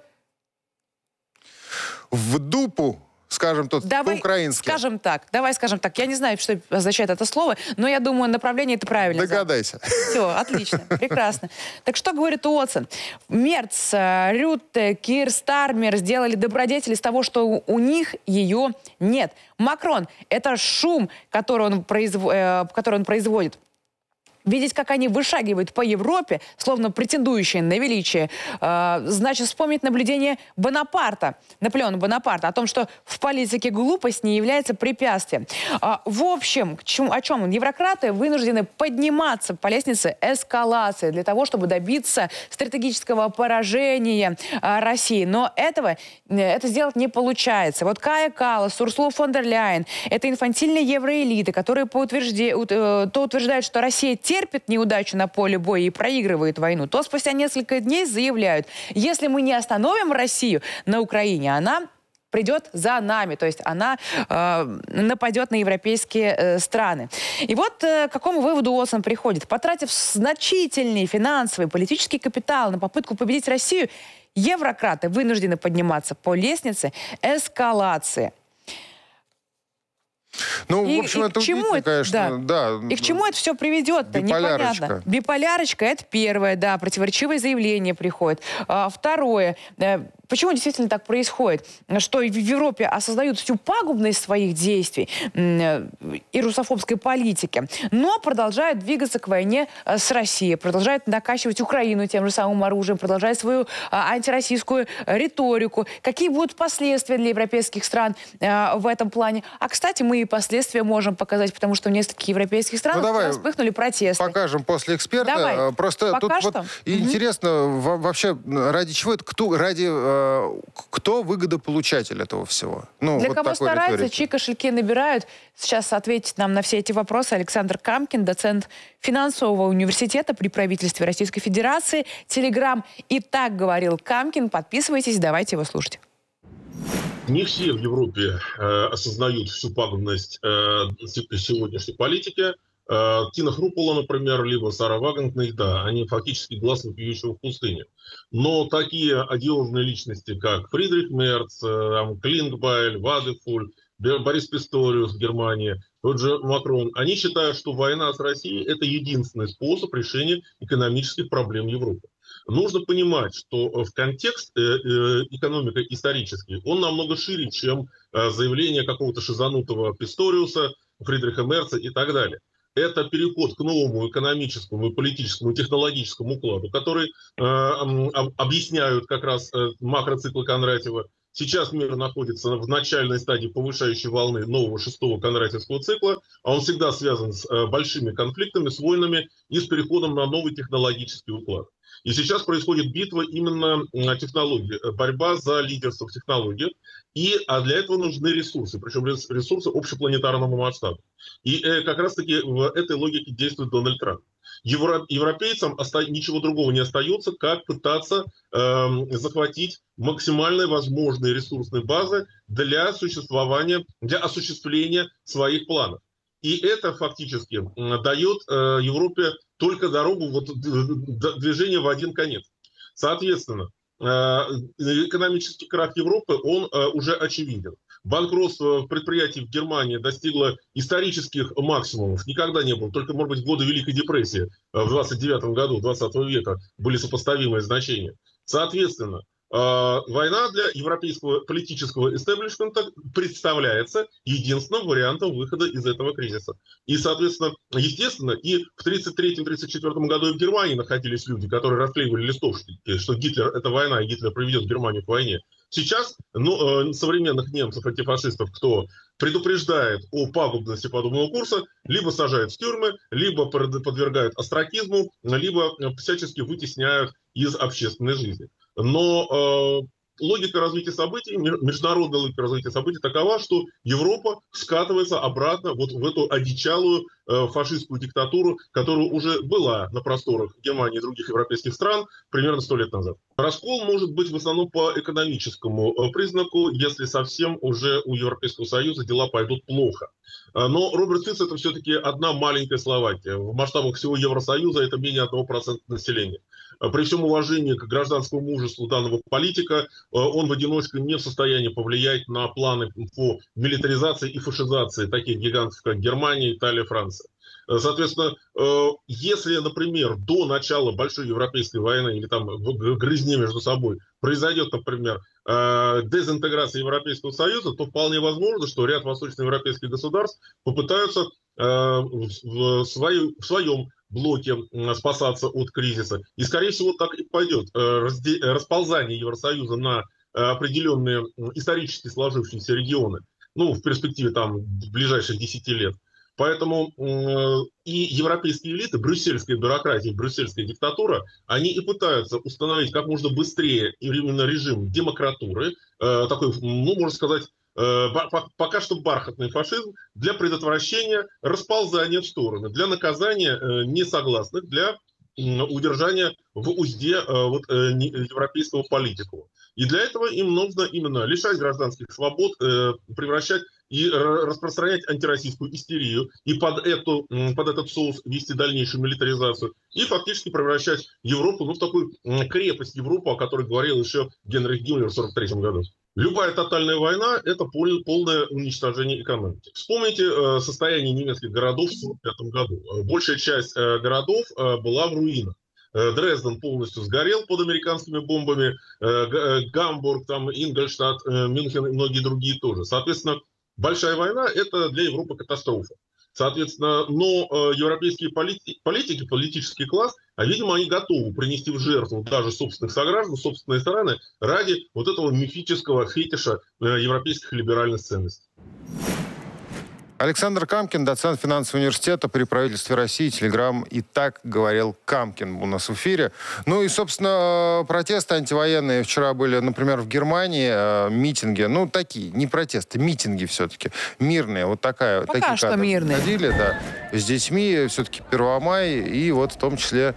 В дупу. Скажем тут по-украински. Давай скажем так. Я не знаю, что означает это слово, но я думаю, направление это правильно. Догадайся. Все, отлично, прекрасно. Так что говорит Уотсон? Мерц, Рютте, Кир Стармер сделали добродетель из того, что у них ее нет. Макрон – это шум, который он производит. Видеть, как они вышагивают по Европе, словно претендующие на величие, значит вспомнить наблюдение Наполеона Бонапарта, о том, что в политике глупость не является препятствием. В общем, о чем? Еврократы вынуждены подниматься по лестнице эскалации для того, чтобы добиться стратегического поражения России. Но это сделать не получается. Вот Кая Каллас, Урсула фон дер Ляйен, это инфантильные евроэлиты, которые то утверждают, что Россия терпит неудачу на поле боя и проигрывает войну, то спустя несколько дней заявляют, если мы не остановим Россию на Украине, она придет за нами, то есть она нападет на европейские страны. И вот к какому выводу Уотсон приходит? Потратив значительный финансовый и политический капитал на попытку победить Россию, еврократы вынуждены подниматься по лестнице эскалации. Ну, в общем, это удивительно, конечно. Да. И к чему это все приведет-то? Непонятно. Биполярочка – это первое, да, противоречивое заявление приходит. Второе. Почему действительно так происходит? Что в Европе осознают всю пагубность своих действий и русофобской политики, но продолжают двигаться к войне с Россией, продолжают накачивать Украину тем же самым оружием, продолжают свою антироссийскую риторику. Какие будут последствия для европейских стран в этом плане? А, кстати, мы и последствия можем показать, потому что в нескольких европейских странах вспыхнули протесты. Покажем после эксперта. Давай. Просто пока тут вот интересно, вообще, ради чего это? Ради кто выгодополучатель этого всего? Ну, Для вот кого такой стараются, риторики. чьи кошельки набирают? Сейчас ответит нам на все эти вопросы Александр Камкин, доцент финансового университета при правительстве Российской Федерации. Телеграм «И так говорил Камкин». Подписывайтесь, давайте его слушать. Не все в Европе осознают всю пагубность сегодняшней политики. Тина Хрупола, например, либо Сара Вагнер, да, они фактически глаз вопиющего в пустыне. Но такие одиозные личности, как Фридрих Мерц, Клингбайль, Вадефуль, Борис Писториус в Германии, тот же Макрон, они считают, что война с Россией – это единственный способ решения экономических проблем Европы. Нужно понимать, что в контекст экономико-исторический он намного шире, чем заявление какого-то шизанутого Писториуса, Фридриха Мерца и так далее. Это переход к новому экономическому, политическому и технологическому укладу, который объясняют как раз макроциклы Кондратьева. Сейчас мир находится в начальной стадии повышающей волны нового шестого кондратьевского цикла, а он всегда связан с большими конфликтами, с войнами и с переходом на новый технологический уклад. И сейчас происходит битва именно технологий, борьба за лидерство в технологиях, а для этого нужны ресурсы, причем ресурсы общепланетарного масштаба. И как раз-таки в этой логике действует Дональд Трамп. Европейцам ничего другого не остается, как пытаться захватить максимально возможные ресурсные базы для существования, для осуществления своих планов. И это фактически дает Европе только дорогу движения в один конец. Соответственно, экономический крах Европы, он уже очевиден. Банкротство предприятий в Германии достигло исторических максимумов. Никогда не было, только, может быть, в годы Великой депрессии в 29 году 20 века были сопоставимые значения. Соответственно, война для европейского политического истеблишмента представляется единственным вариантом выхода из этого кризиса. И, соответственно, естественно, и в 1933-1934 году и в Германии находились люди, которые расклеивали листовки, что Гитлер – это война, и Гитлер приведет Германию к войне. Сейчас современных немцев, антифашистов, кто предупреждает о пагубности подобного курса, либо сажают в тюрьмы, либо подвергают остракизму, либо всячески вытесняют из общественной жизни. Но логика развития событий, международная логика развития событий такова, что Европа скатывается обратно вот в эту одичалую фашистскую диктатуру, которая уже была на просторах Германии и других европейских стран примерно 100 лет назад. Раскол может быть в основном по экономическому признаку, если совсем уже у Европейского Союза дела пойдут плохо. Но Роберт Фиц – это все-таки одна маленькая Словакия. В масштабах всего Евросоюза это менее 1% населения. При всем уважении к гражданскому мужеству данного политика, он в одиночку не в состоянии повлиять на планы по милитаризации и фашизации таких гигантов, как Германия, Италия, Франция. Соответственно, если, например, до начала большой европейской войны или там грызни между собой произойдет, например, дезинтеграция Европейского Союза, то вполне возможно, что ряд восточноевропейских государств попытаются в своем блоке спасаться от кризиса. И, скорее всего, так и пойдет. Расползание Евросоюза на определенные исторически сложившиеся регионы, в перспективе там ближайших 10 лет. Поэтому и европейские элиты, брюссельская бюрократия, брюссельская диктатура, они и пытаются установить как можно быстрее именно режим демократуры, такой, можно сказать, пока что бархатный фашизм, для предотвращения расползания в стороны, для наказания несогласных, для удержания в узде европейского политикума. И для этого им нужно именно лишать гражданских свобод, превращать и распространять антироссийскую истерию, и под этот соус вести дальнейшую милитаризацию, и фактически превращать Европу в такую крепость Европы, о которой говорил еще Генрих Гиммлер в 1943 году. Любая тотальная война – это полное уничтожение экономики. Вспомните состояние немецких городов в 1945 году. Большая часть городов была в руинах. Дрезден полностью сгорел под американскими бомбами, Гамбург, Ингольштадт, Мюнхен и многие другие тоже. Соответственно, большая война – это для Европы катастрофа. Соответственно, но европейские политики, политический класс, видимо, они готовы принести в жертву даже собственных сограждан, собственные страны ради вот этого мифического фетиша европейских либеральных ценностей. Александр Камкин, доцент финансового университета при правительстве России, Телеграм. И так говорил Камкин у нас в эфире. Ну и, собственно, протесты антивоенные вчера были, например, в Германии, митинги. Ну, такие, не протесты, митинги все-таки. Мирные, вот такая. Пока такие что мирные. Ходили, да, с детьми, все-таки Первомай, и вот в том числе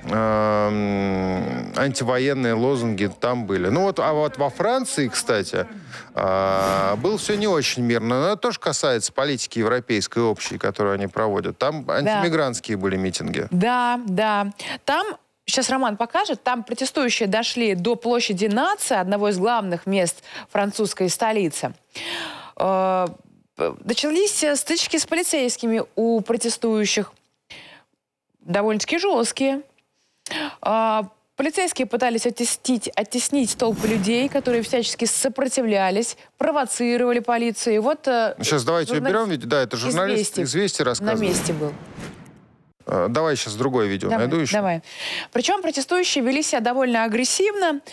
антивоенные лозунги там были. Ну вот, а вот во Франции, кстати, было все не очень мирно. Но это тоже касается политики европейской общей, которую они проводят. Там антимигрантские были митинги. Да, да. Там, сейчас Роман покажет, там протестующие дошли до площади Нации, одного из главных мест французской столицы. Начались стычки с полицейскими у протестующих. Довольно-таки жесткие. Полицейские пытались оттеснить толпы людей, которые всячески сопротивлялись, провоцировали полицию. И вот, сейчас давайте уберем видео. Да, это журналист «Известий» рассказывает. На месте был. Давай сейчас другое видео найду еще. Давай. Причем протестующие вели себя довольно агрессивно.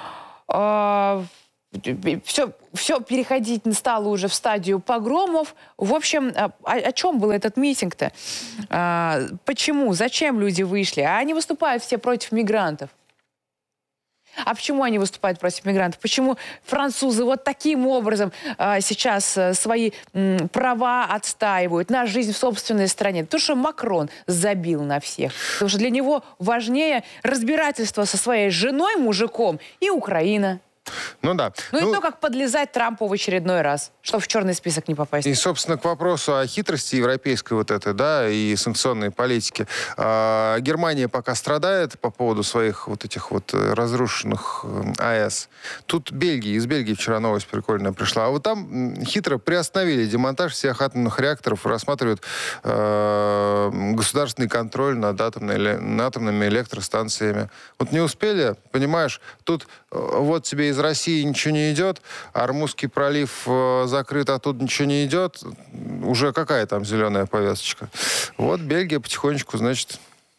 Все переходить стало уже в стадию погромов. В общем, о чем был этот митинг-то? Почему? Зачем люди вышли? А они выступают все против мигрантов. А почему они выступают против мигрантов? Почему французы вот таким образом сейчас свои права отстаивают на жизнь в собственной стране? Потому что Макрон забил на всех. Потому что для него важнее разбирательство со своей женой, мужиком и Украина. Ну да. Ну и то, как подлезать Трампу в очередной раз, чтобы в черный список не попасть. И, собственно, к вопросу о хитрости европейской вот этой, да, и санкционной политики. Германия пока страдает по поводу своих вот этих вот разрушенных АЭС. Тут из Бельгии вчера новость прикольная пришла. А вот там хитро приостановили демонтаж всех атомных реакторов, рассматривают государственный контроль над атомными электростанциями. Вот не успели, понимаешь, тут вот тебе из России ничего не идет, Армузский пролив закрыт, оттуда ничего не идет. Уже какая там зеленая повесточка? Вот Бельгия потихонечку, значит,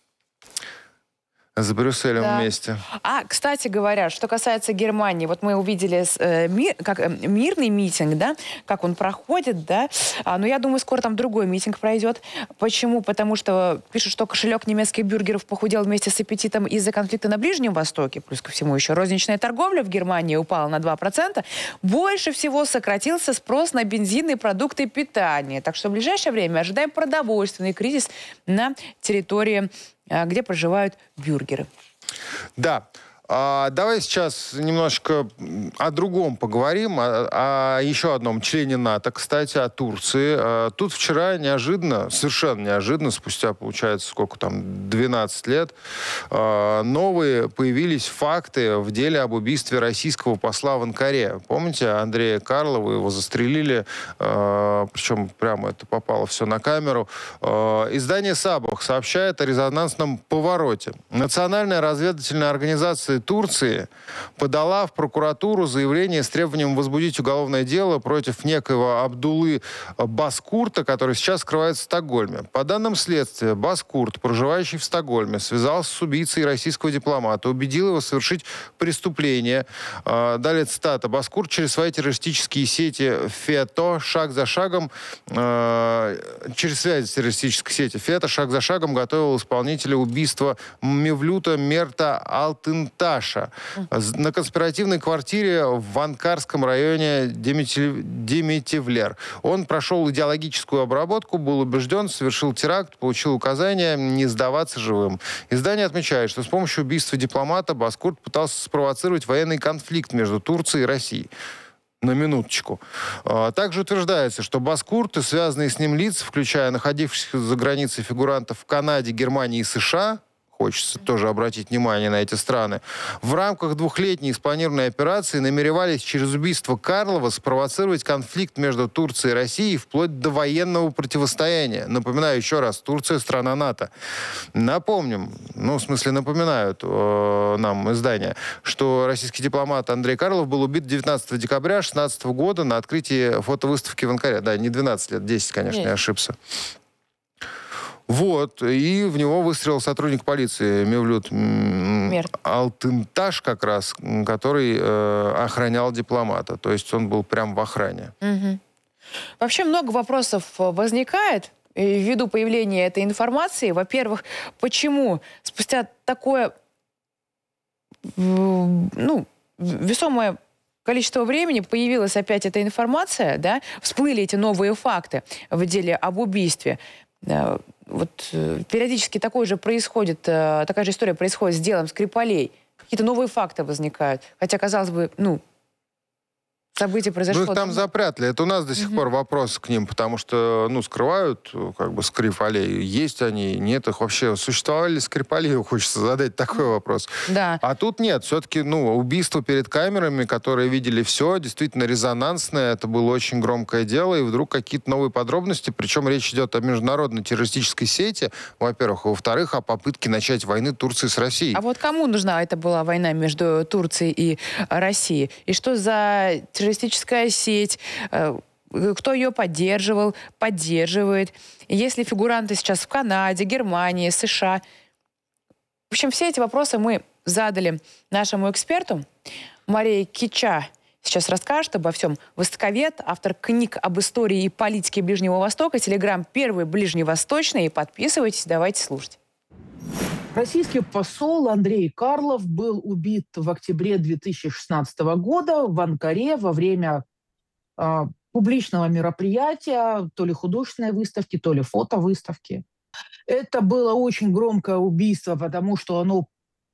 с Брюсселем вместе. Кстати говоря, что касается Германии, вот мы увидели мирный митинг, да, как он проходит, да, но я думаю, скоро там другой митинг пройдет. Почему? Потому что пишут, что кошелек немецких бюргеров похудел вместе с аппетитом из-за конфликта на Ближнем Востоке, плюс ко всему еще розничная торговля в Германии упала на 2%. Больше всего сократился спрос на бензин и продукты питания. Так что в ближайшее время ожидаем продовольственный кризис на территории, где проживают бюргеры. Да. Давай сейчас немножко о другом поговорим, о еще одном члене НАТО, кстати, о Турции. Тут вчера совершенно неожиданно, спустя, получается, сколько там, 12 лет, новые появились факты в деле об убийстве российского посла в Анкаре. Помните, Андрея Карлова, его застрелили, причем прямо это попало все на камеру. Издание «Сабах» сообщает о резонансном повороте. Национальная разведывательная организация Турции подала в прокуратуру заявление с требованием возбудить уголовное дело против некоего Абдуллы Баскурта, который сейчас скрывается в Стокгольме. По данным следствия, Баскурт, проживающий в Стокгольме, связался с убийцей российского дипломата, убедил его совершить преступление. Далее цитата. Баскурт через свои террористические сети ФЕТО шаг за шагом, через связи с террористической сетью ФЕТО шаг за шагом готовил исполнителя убийства Мевлюта Мерта Алтынташа на конспиративной квартире в Анкарском районе Деметевлер. Он прошел идеологическую обработку, был убежден, совершил теракт, получил указание не сдаваться живым. Издание отмечает, что с помощью убийства дипломата Баскурт пытался спровоцировать военный конфликт между Турцией и Россией. На минуточку. Также утверждается, что Баскурт и связанные с ним лица, включая находившихся за границей фигурантов в Канаде, Германии и США, хочется тоже обратить внимание на эти страны, в рамках 2-летней спланированной операции намеревались через убийство Карлова спровоцировать конфликт между Турцией и Россией вплоть до военного противостояния. Напоминаю еще раз, Турция — страна НАТО. Напомним, напоминают нам издания, что российский дипломат Андрей Карлов был убит 19 декабря 2016 года на открытии фотовыставки в Анкаре. Да, не 12 лет, 10, конечно, я ошибся. Вот, и в него выстрелил сотрудник полиции Мевлют Алтынташ как раз, который охранял дипломата. То есть он был прям в охране. Угу. Вообще много вопросов возникает ввиду появления этой информации. Во-первых, почему спустя такое весомое количество времени появилась опять эта информация, да, всплыли эти новые факты в деле об убийстве. Периодически такая же история происходит с делом Скрипалей. Какие-то новые факты возникают. Хотя, казалось бы, событие произошло. Их там запрятали. Это у нас до сих пор вопрос к ним, потому что, скрывают, Скрипалей. Есть они, нет их вообще. Существовали ли Скрипали? Хочется задать такой вопрос. Да. А тут нет. Все-таки, убийство перед камерами, которые видели все, действительно резонансное. Это было очень громкое дело. И вдруг какие-то новые подробности. Причем речь идет о международной террористической сети, во-первых. Во-вторых, о попытке начать войны Турции с Россией. А вот кому нужна эта была война между Турцией и Россией? И что за террористическая сеть, кто ее поддерживал, поддерживает, есть ли фигуранты сейчас в Канаде, Германии, США. В общем, все эти вопросы мы задали нашему эксперту. Мария Кича сейчас расскажет обо всем. Востоковед, автор книг об истории и политике Ближнего Востока, телеграм «Первый ближневосточный». Подписывайтесь, давайте слушать. Российский посол Андрей Карлов был убит в октябре 2016 года в Анкаре во время публичного мероприятия, то ли художественной выставки, то ли фотовыставки. Это было очень громкое убийство, потому что оно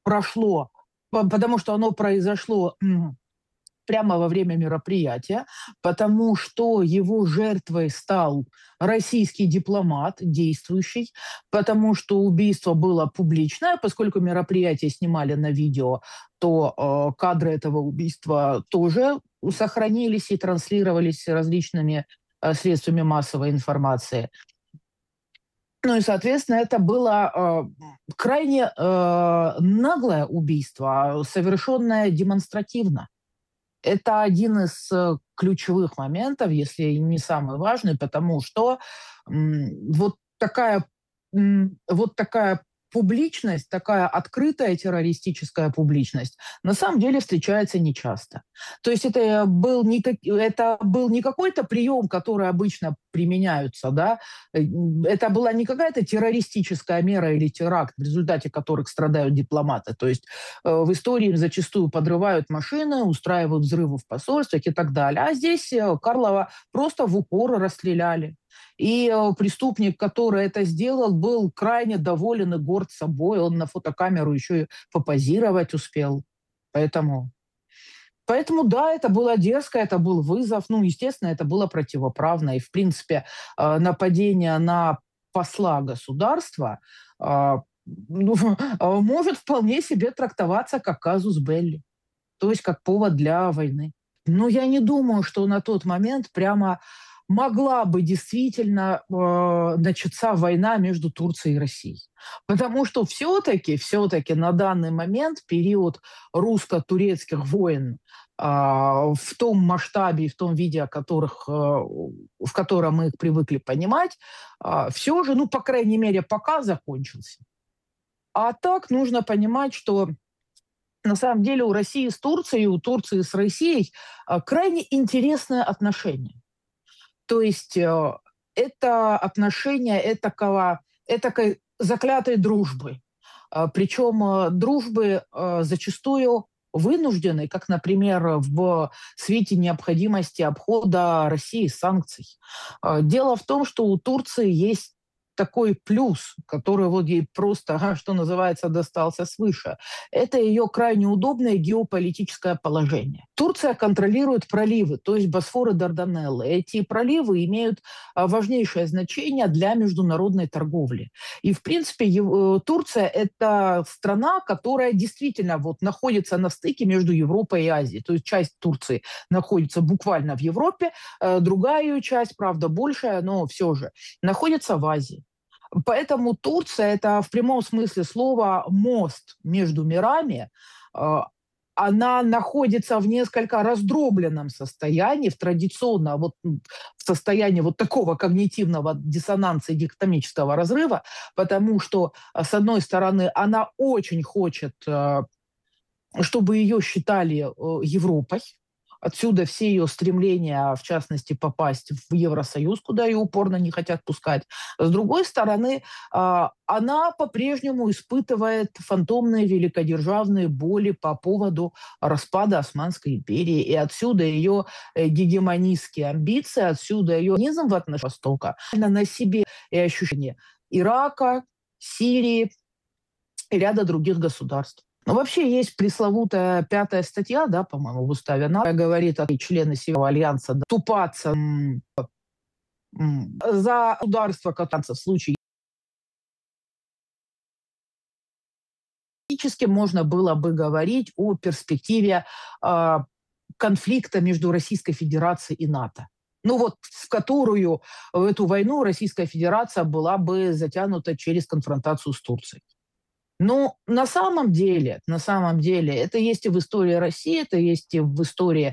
произошло прямо во время мероприятия, потому что его жертвой стал российский дипломат, действующий, потому что убийство было публичное, поскольку мероприятие снимали на видео, то кадры этого убийства тоже сохранились и транслировались различными средствами массовой информации. И, соответственно, это было крайне наглое убийство, совершенное демонстративно. Это один из ключевых моментов, если не самый важный, потому что вот такая публичность, такая открытая террористическая публичность на самом деле встречается нечасто. То есть это был не какой-то прием, который обычно применяются, да? Это была не какая-то террористическая мера или теракт, в результате которых страдают дипломаты. То есть в истории зачастую подрывают машины, устраивают взрывы в посольствах и так далее. А здесь Карлова просто в упор расстреляли. И преступник, который это сделал, был крайне доволен и горд собой. Он на фотокамеру еще и попозировать успел. Поэтому да, это было дерзко, это был вызов. Естественно, это было противоправно. И, в принципе, нападение на посла государства может вполне себе трактоваться как казус белли. То есть как повод для войны. Но я не думаю, что на тот момент прямо могла бы действительно начаться война между Турцией и Россией. Потому что все-таки на данный момент период русско-турецких войн в том масштабе и в том виде, в котором мы их привыкли понимать, все же, по крайней мере, пока закончился. А так нужно понимать, что на самом деле у России с Турцией, у Турции с Россией крайне интересное отношение. То есть это отношение этакой заклятой дружбы. Причем дружбы зачастую вынужденной, как, например, в свете необходимости обхода России санкций. Дело в том, что у Турции есть такой плюс, который вот ей просто, что называется, достался свыше. Это ее крайне удобное геополитическое положение. Турция контролирует проливы, то есть Босфор и Дарданеллы. Эти проливы имеют важнейшее значение для международной торговли. И, в принципе, Турция – это страна, которая действительно находится на стыке между Европой и Азией. То есть часть Турции находится буквально в Европе, другая ее часть, правда, большая, но все же, находится в Азии. Поэтому Турция – это в прямом смысле слова мост между мирами. Она находится в несколько раздробленном состоянии, в традиционном в состоянии такого когнитивного диссонанса и дихотомического разрыва, потому что, с одной стороны, она очень хочет, чтобы ее считали Европой, Отсюда все ее стремления, в частности, попасть в Евросоюз, куда ее упорно не хотят пускать. С другой стороны, она по-прежнему испытывает фантомные великодержавные боли по поводу распада Османской империи. И отсюда ее гегемонистские амбиции, отсюда ее низм в отношении Востока на себе и ощущение Ирака, Сирии и ряда других государств. Но вообще есть пресловутая 5-я статья, да, по-моему, в уставе НАТО, которая говорит о члены Северного альянса тупаться за государство, которое в случае фактически можно было бы говорить о перспективе конфликта между Российской Федерацией и НАТО. Ну вот в которую, в эту войну Российская Федерация была бы затянута через конфронтацию с Турцией. Но на самом деле, это есть и в истории России, это есть и в истории